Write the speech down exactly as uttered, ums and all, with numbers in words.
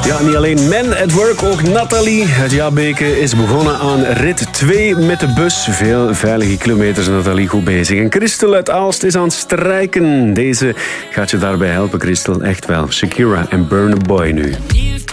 Ja, niet alleen men at work, ook Nathalie uit Jabbeke is begonnen aan rit twee met de bus. Veel veilige kilometers, Nathalie, goed bezig. En Christel uit Aalst is aan het strijken. Deze gaat je daarbij helpen, Christel, echt wel. Shakira en Burna Boy nu.